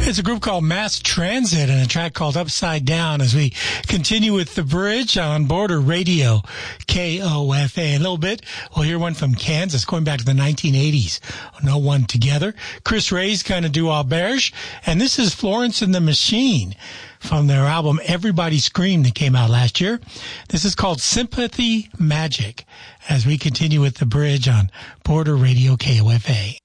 It's a group called Mass Transit and a track called Upside Down as we continue with The Bridge on Border Radio, KOFA. In a little bit, we'll hear one from Kansas going back to the 1980s. No One Together. Chris Ray's kind of do auberge. And this is Florence and the Machine from their album Everybody Scream that came out last year. This is called Sympathy Magic as we continue with The Bridge on Border Radio, KOFA.